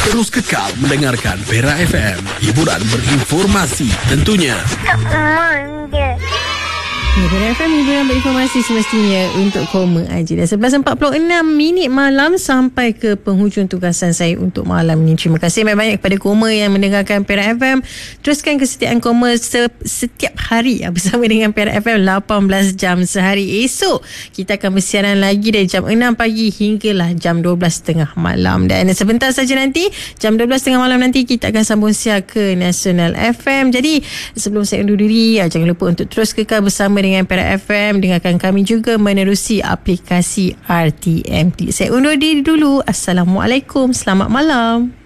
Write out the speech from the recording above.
Terus kekal mendengarkan Perak FM. Hiburan berinformasi tentunya. Perak FM, hiburan berinformasi semestinya untuk koma aja. Dah 11.46 malam sampai ke penghujung tugasan saya untuk malam ni. Terima kasih banyak kepada koma yang mendengarkan Perak FM. Teruskan kesetiaan koma setiap hari bersama dengan Perak FM 18 jam sehari. Esok kita akan bersiaran lagi dari jam 6 pagi hinggalah jam 12.30 malam. Dan sebentar saja nanti jam 12.30 malam nanti kita akan sambung siar ke Nasional FM. Jadi sebelum saya undur diri, jangan lupa untuk terus kekal bersama dengan Perak FM. Dengarkan kami juga menerusi aplikasi RTMT. Saya undur diri dulu. Assalamualaikum. Selamat malam.